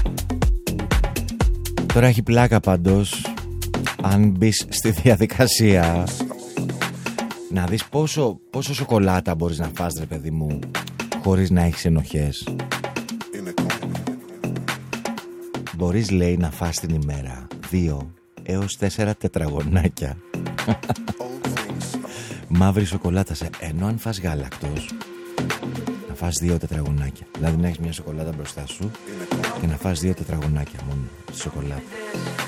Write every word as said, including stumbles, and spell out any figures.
Τώρα έχει πλάκα πάντως αν μπεις στη διαδικασία να δεις πόσο, πόσο σοκολάτα μπορείς να φας, ρε παιδί μου, χωρίς να έχεις ενοχές. Μπορείς, λέει, να φας την ημέρα δύο έως τέσσερα τετραγωνάκια μαύρη σοκολάτα, σε, ενώ αν φας γάλακτος να φας δύο τετραγωνάκια. Δηλαδή να έχεις μια σοκολάτα μπροστά σου και να φας δύο τετραγωνάκια μόνο σοκολάτα.